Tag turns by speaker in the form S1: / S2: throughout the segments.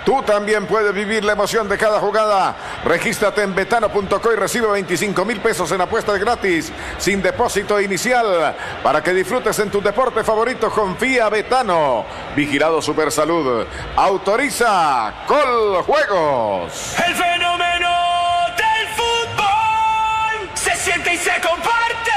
S1: Tú también puedes vivir la emoción de cada jugada. Regístrate en betano.co y recibe 25,000 pesos en apuestas gratis, sin depósito inicial, para que disfrutes en tu deporte favorito. Confía Betano. Vigilado Supersalud. Autoriza Coljuegos.
S2: El fenómeno del fútbol se siente y se comparte.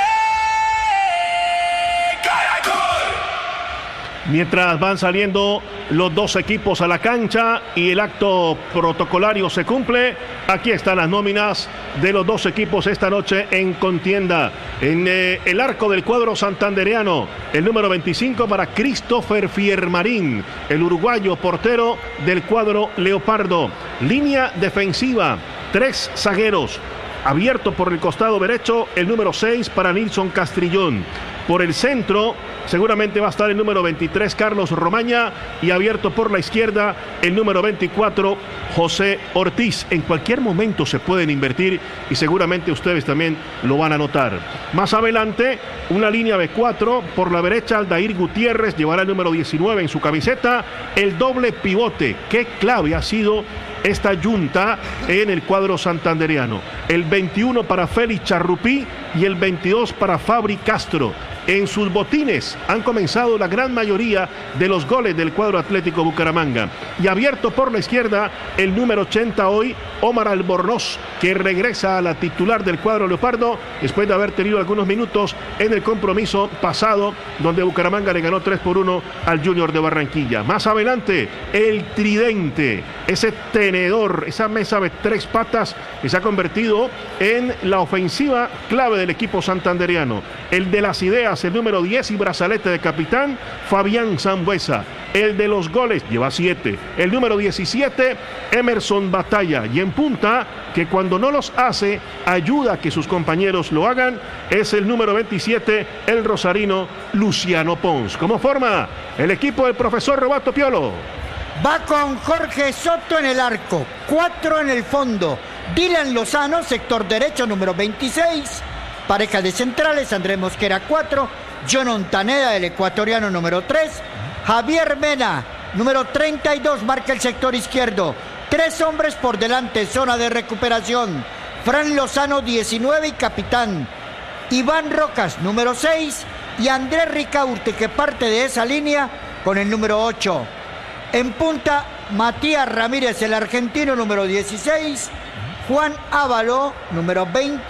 S3: Mientras van saliendo los dos equipos a la cancha y el acto protocolario se cumple, aquí están las nóminas de los dos equipos esta noche en contienda. En el arco del cuadro santandereano, el número 25 para Christopher Fiermarín, el uruguayo portero del cuadro leopardo. Línea defensiva, 3 zagueros. Abierto por el costado derecho, el número 6 para Nilson Castrillón. Por el centro, seguramente va a estar el número 23, Carlos Romaña. Y abierto por la izquierda, el número 24, José Ortiz. En cualquier momento se pueden invertir y seguramente ustedes también lo van a notar. Más adelante, una línea de 4. Por la derecha, Aldair Gutiérrez llevará el número 19 en su camiseta. El doble pivote. Qué clave ha sido esta yunta en el cuadro santandereano. El 21 para Félix Charrupí y el 22 para Fabri Castro. En sus botines han comenzado la gran mayoría de los goles del cuadro Atlético Bucaramanga. Y abierto por la izquierda, el número 80 hoy, Omar Albornoz, que regresa a la titular del cuadro leopardo después de haber tenido algunos minutos en el compromiso pasado, donde Bucaramanga le ganó 3-1 al Junior de Barranquilla. Más adelante, el tridente, ese tenedor, esa mesa de 3 patas que se ha convertido en la ofensiva clave del equipo santandereano. El de las ideas, el número 10 y brazalete de capitán, Fabián Sambuesa. El de los goles lleva 7. El número 17, Emerson Batalla. Y en punta, que cuando no los hace, ayuda a que sus compañeros lo hagan, es el número 27, el rosarino Luciano Pons. ¿Cómo forma el equipo del profesor Roberto Piolo?
S4: Va con Jorge Soto en el arco, 4 en el fondo. Dylan Lozano, sector derecho, número 26. Pareja de centrales, Andrés Mosquera 4, John Ontaneda, el ecuatoriano número 3, Javier Mena, número 32, marca el sector izquierdo. 3 hombres por delante, zona de recuperación. Fran Lozano 19 y capitán. Iván Rocas, número 6, y Andrés Ricaurte, que parte de esa línea con el número 8. En punta, Matías Ramírez, el argentino, número 16, Juan Ávalo, número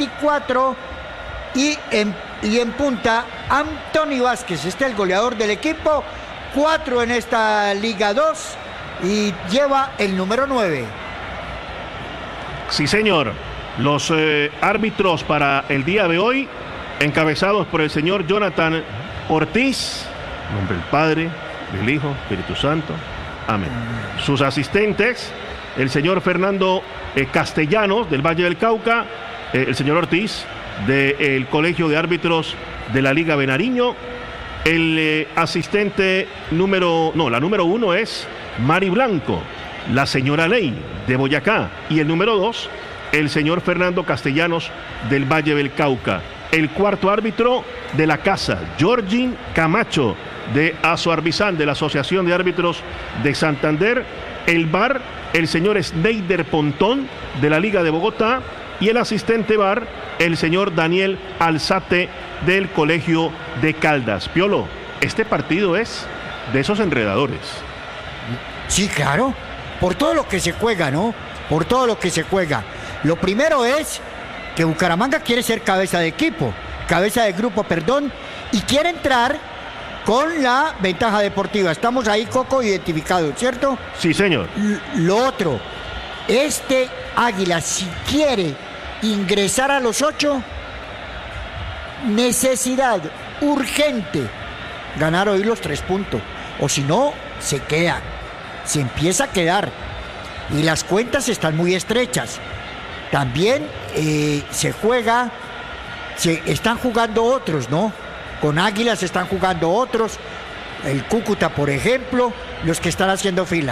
S4: 24, y en punta, Anthony Vázquez, el goleador del equipo, 4 en esta Liga 2 y lleva el número 9.
S3: Sí, señor. Los árbitros para el día de hoy, encabezados por el señor Jonathan Ortiz, en nombre del Padre, del Hijo, Espíritu Santo. Amén. Sus asistentes, el señor Fernando Castellanos, del Valle del Cauca, el señor Ortiz, del Colegio de Árbitros de la Liga de Nariño. El asistente la número 1 es Mari Blanco, la señora Ley, de Boyacá. Y el número 2, el señor Fernando Castellanos, del Valle del Cauca. El cuarto árbitro de la casa, Georgin Camacho, de Azoarbizán, de la Asociación de Árbitros de Santander. El VAR, el señor Sneider Pontón, de la Liga de Bogotá. Y el asistente VAR, el señor Daniel Alzate, del Colegio de Caldas. Piolo, este partido es de esos enredadores.
S4: Sí, claro, por todo lo que se juega, ¿no? Por todo lo que se juega. Lo primero es que Bucaramanga quiere ser cabeza de grupo, y quiere entrar con la ventaja deportiva. Estamos ahí, Coco, identificados, ¿cierto?
S3: Sí, señor.
S4: Lo otro, Águila, si quiere ingresar a los 8, necesidad urgente ganar hoy los 3 puntos, o si no, se empieza a quedar, y las cuentas están muy estrechas. También están jugando otros, ¿no? Con Águilas están jugando otros, el Cúcuta, por ejemplo, los que están haciendo fila.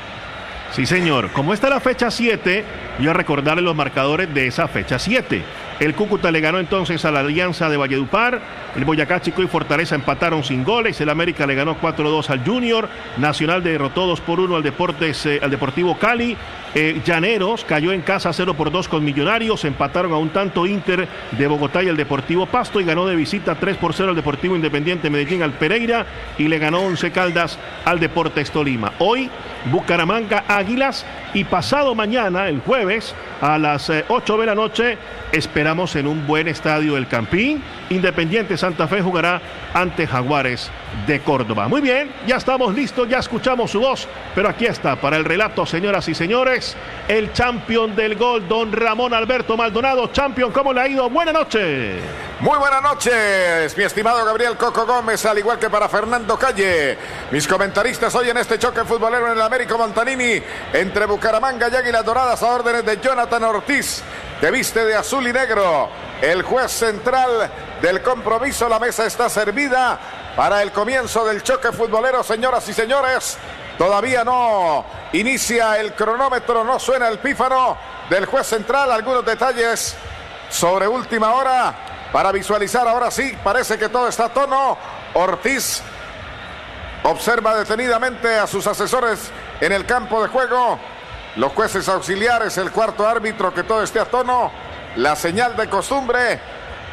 S3: Sí, señor. Como está la fecha 7, voy a recordarle los marcadores de esa fecha 7. El Cúcuta le ganó entonces a la Alianza de Valledupar. El Boyacá Chico y Fortaleza empataron sin goles. El América le ganó 4-2 al Junior. Nacional derrotó 2-1 al Deportivo Cali. Llaneros cayó en casa 0-2 con Millonarios. Empataron a un tanto Inter de Bogotá y el Deportivo Pasto. Y ganó de visita 3-0 al Deportivo Independiente Medellín al Pereira. Y le ganó 11 Caldas al Deportes Tolima. Hoy Bucaramanga Águilas. Y pasado mañana, el jueves, a las 8 de la noche, esperamos en un buen estadio El Campín. Independiente Santa Fe jugará ante Jaguares de Córdoba. Muy bien, ya estamos listos, ya escuchamos su voz, pero aquí está para el relato, señoras y señores, el champion del gol, don Ramón Alberto Maldonado. Champion, ¿cómo le ha ido? Buenas noches.
S1: Muy buenas noches, mi estimado Gabriel Coco Gómez, al igual que para Fernando Calle. Mis comentaristas hoy en este choque futbolero en el Américo Montanini entre Bucaramanga y Águilas Doradas a órdenes de Jonathan Ortiz, que viste de azul y negro. El juez central del compromiso, la mesa está servida para el comienzo del choque futbolero, señoras y señores. Todavía no inicia el cronómetro, no suena el pífano del juez central. Algunos detalles sobre última hora para visualizar. Ahora sí, parece que todo está a tono. Ortiz observa detenidamente a sus asesores en el campo de juego. Los jueces auxiliares, el cuarto árbitro, que todo esté a tono. La señal de costumbre.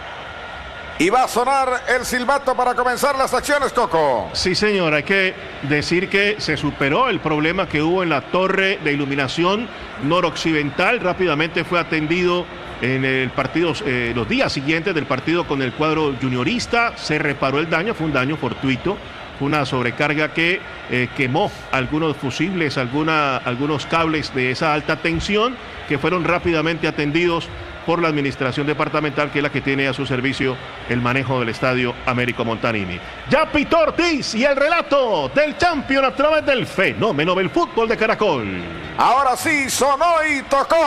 S1: Y va a sonar el silbato para comenzar las acciones, Coco.
S3: Sí, señor, hay que decir que se superó el problema que hubo en la torre de iluminación noroccidental. Rápidamente fue atendido en el partido, los días siguientes del partido con el cuadro juniorista. Se reparó el daño, fue un daño fortuito. Fue una sobrecarga que quemó algunos fusibles, algunos cables de esa alta tensión que fueron rápidamente atendidos por la administración departamental, que es la que tiene a su servicio el manejo del estadio Américo Montanini. Ya pitó Ortiz y el relato del champion a través del fenómeno del fútbol de Caracol.
S1: Ahora sí, sonó y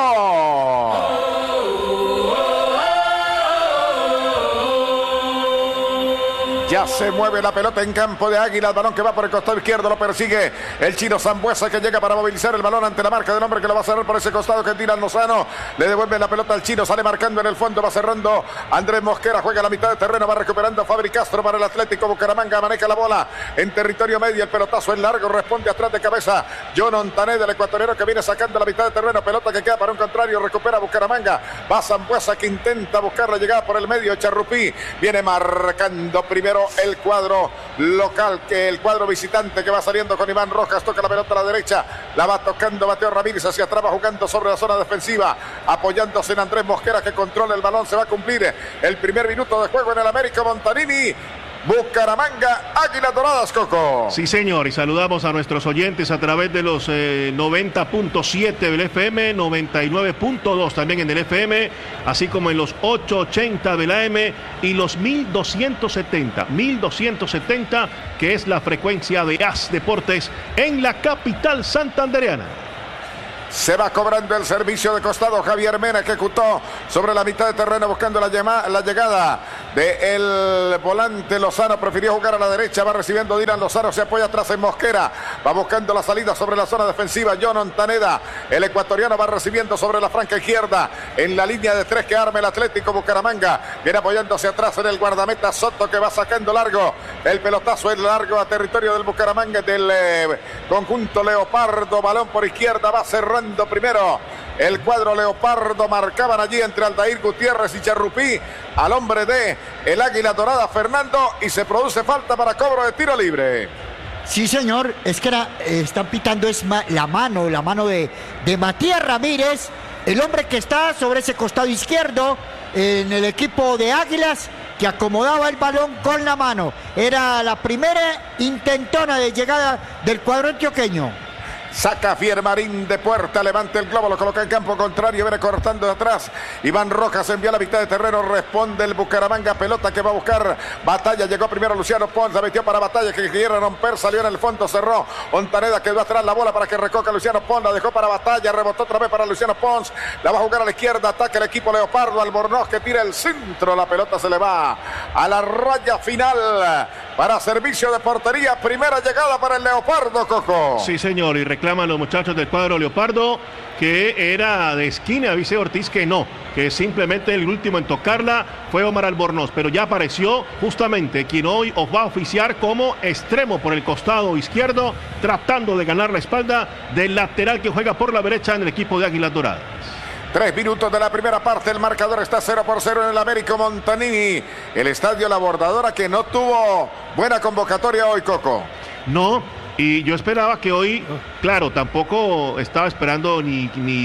S1: tocó. Ya se mueve la pelota en campo de Águilas. Balón que va por el costado izquierdo. Lo persigue el chino Zambuesa, que llega para movilizar el balón ante la marca del hombre que lo va a cerrar por ese costado, que tira Lozano. Le devuelve la pelota al chino. Sale marcando en el fondo. Va cerrando Andrés Mosquera. Juega a la mitad de terreno. Va recuperando Fabri Castro para el Atlético Bucaramanga. Maneja la bola en territorio medio. El pelotazo es largo. Responde atrás de cabeza John Ontaneda, el ecuatoriano, que viene sacando la mitad de terreno. Pelota que queda para un contrario. Recupera Bucaramanga. Va Zambuesa, que intenta buscar la llegada por el medio. Charrupí viene marcando primero el cuadro local, que el cuadro visitante, que va saliendo con Iván Rojas. Toca la pelota a la derecha, la va tocando Mateo Ramírez hacia atrás, va jugando sobre la zona defensiva, apoyándose en Andrés Mosquera, que controla el balón. Se va a cumplir el primer minuto de juego en el Américo Montanini. Bucaramanga, Águilas Doradas, Coco.
S3: Sí, señor, y saludamos a nuestros oyentes a través de los 90.7 del FM, 99.2 también en el FM, así como en los 880 del AM y los 1270, que es la frecuencia de AS Deportes en la capital santandereana.
S1: Se va cobrando el servicio de costado. Javier Mena ejecutó sobre la mitad de terreno buscando la llegada del volante Lozano. Prefirió jugar a la derecha. Va recibiendo Dylan Lozano. Se apoya atrás en Mosquera. Va buscando la salida sobre la zona defensiva. John Ontaneda, el ecuatoriano, va recibiendo sobre la franca izquierda en la línea de tres que arma el Atlético Bucaramanga. Viene apoyándose atrás en el guardameta Soto, que va sacando largo. El pelotazo es largo a territorio del Bucaramanga, del conjunto Leopardo. Balón por izquierda. Va cerrando primero el cuadro Leopardo. Marcaban allí entre Aldair Gutiérrez y Charrupí al hombre de el Águila Dorada, Fernando, y se produce falta para cobro de tiro libre.
S4: Sí, señor, es que están pitando la mano de Matías Ramírez, el hombre que está sobre ese costado izquierdo en el equipo de Águilas, que acomodaba el balón con la mano. Era la primera intentona de llegada del cuadro antioqueño.
S1: Saca Fiermarín de puerta, levanta el globo, lo coloca en campo contrario, viene cortando de atrás. Iván Rojas envía a la mitad de terreno, responde el Bucaramanga, pelota que va a buscar Batalla. Llegó primero Luciano Pons, la metió para Batalla, que quiere romper, salió en el fondo, cerró. Ontaneda quedó atrás la bola para que recoca Luciano Pons, la dejó para Batalla, rebotó otra vez para Luciano Pons, la va a jugar a la izquierda, ataca el equipo Leopardo, Albornoz, que tira el centro, la pelota se le va a la raya final para servicio de portería. Primera llegada para el Leopardo, Coco.
S3: Sí, señor, y reclaman los muchachos del cuadro Leopardo que era de esquina. Dice Ortiz que no, que simplemente el último en tocarla fue Omar Albornoz, pero ya apareció justamente quien hoy os va a oficiar como extremo por el costado izquierdo, tratando de ganar la espalda del lateral que juega por la derecha en el equipo de Águilas Doradas.
S1: 3 minutos de la primera parte, el marcador está 0-0 en el Américo Montanini. El estadio La Bordadora, que no tuvo buena convocatoria hoy, Coco.
S3: No, y yo esperaba que hoy, claro, tampoco estaba esperando ni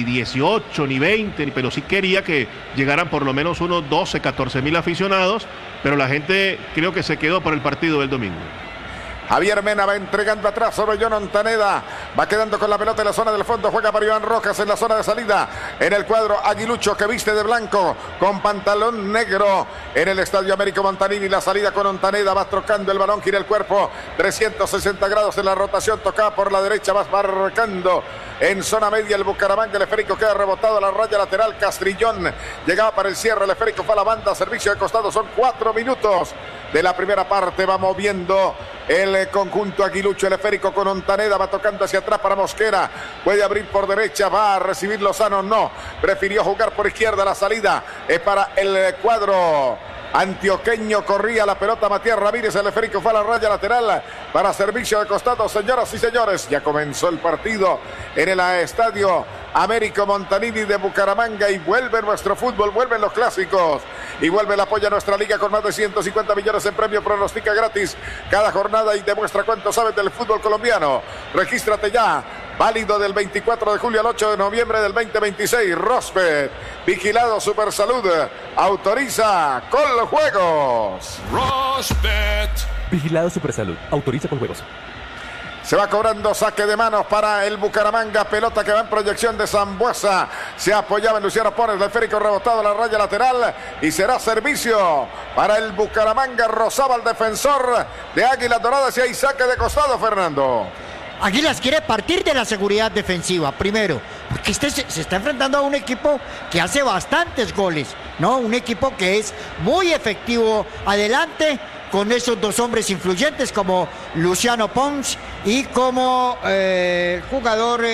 S3: 18, ni 20, pero sí quería que llegaran por lo menos unos 12, 14 mil aficionados, pero la gente creo que se quedó por el partido del domingo.
S1: Javier Mena va entregando atrás sobre John Ontaneda. Va quedando con la pelota en la zona del fondo. Juega para Iván Rojas en la zona de salida. En el cuadro Aguilucho, que viste de blanco con pantalón negro en el estadio Américo Montanini. La salida con Ontaneda. Va trocando el balón, gira el cuerpo. 360 grados en la rotación. Tocada por la derecha. Va marcando en zona media el Bucaramanga. El esférico queda rebotado a la raya lateral. Castrillón llegaba para el cierre. El esférico fue a la banda. Servicio de costado. Son 4 minutos de la primera parte. Va moviendo el conjunto Aguilucho, el esférico con Ontaneda, va tocando hacia atrás para Mosquera, puede abrir por derecha, va a recibir Lozano, no, prefirió jugar por izquierda, la salida es para el cuadro antioqueño, corría la pelota Matías Ramírez, el esférico fue a la raya lateral para servicio de costado. Señoras y señores, ya comenzó el partido en el estadio Américo Montanini de Bucaramanga y vuelve nuestro fútbol, vuelven los clásicos y vuelve el apoyo a nuestra liga con más de 150 millones en premio. Pronostica gratis cada jornada y demuestra cuánto sabes del fútbol colombiano. Regístrate ya. Válido del 24 de julio al 8 de noviembre del 2026. Rospet, vigilado Supersalud, autoriza con los juegos.
S5: Rospet, vigilado Supersalud, autoriza con juegos.
S1: Se va cobrando saque de manos para el Bucaramanga. Pelota que va en proyección de Sambuesa. Se apoyaba en Luciano Pones. El esférico rebotado a la raya lateral. Y será servicio para el Bucaramanga. Rozaba el defensor de Águilas Doradas. Y hay saque de costado, Fernando.
S4: Águilas quiere partir de la seguridad defensiva, primero, porque se está enfrentando a un equipo que hace bastantes goles, ¿no? Un equipo que es muy efectivo adelante, con esos dos hombres influyentes como Luciano Pons y como el jugador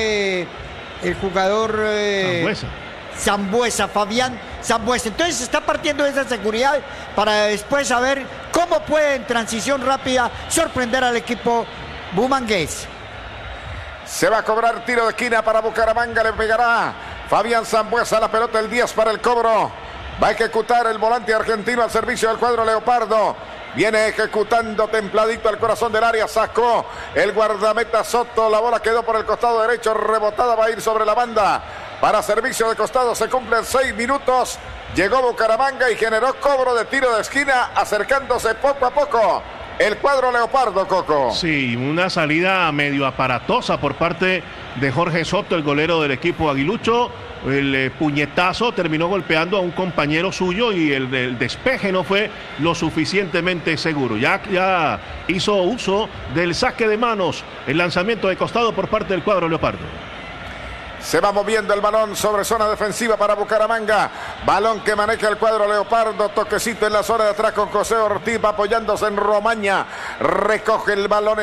S4: Sambuesa, Fabián Sambuesa. Entonces se está partiendo de esa seguridad para después saber cómo puede en transición rápida sorprender al equipo bumangués.
S1: Se va a cobrar tiro de esquina para Bucaramanga. Le pegará Fabián Sambuesa. La pelota el 10 para el cobro. Va a ejecutar el volante argentino al servicio del cuadro Leopardo. Viene ejecutando templadito al corazón del área. Sacó el guardameta Soto. La bola quedó por el costado derecho. Rebotada, va a ir sobre la banda. Para servicio de costado se cumplen 6 minutos. Llegó Bucaramanga y generó cobro de tiro de esquina, acercándose poco a poco el cuadro Leopardo, Coco.
S3: Sí, una salida medio aparatosa por parte de Jorge Soto, el golero del equipo Aguilucho. El puñetazo terminó golpeando a un compañero suyo y el despeje no fue lo suficientemente seguro. Ya hizo uso del saque de manos, el lanzamiento de costado por parte del cuadro Leopardo.
S1: Se va moviendo el balón sobre zona defensiva para Bucaramanga. Balón que maneja el cuadro Leopardo. Toquecito en la zona de atrás con José Ortiz, apoyándose en Romaña. Recoge el balón